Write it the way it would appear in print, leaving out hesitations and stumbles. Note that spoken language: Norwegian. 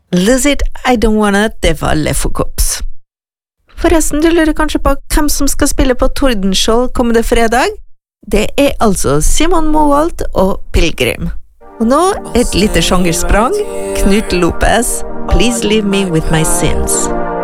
Lose it, I don't wanna, det var Leffe Kops. Forresten, du lurer kanskje på hvem som skal spille på Tordenskjold kommende fredag? Det altså Simon Moholt og Pilgrim. Og nå et lite sjangersprang, Knut Lopez, Please Leave Me With My Sins.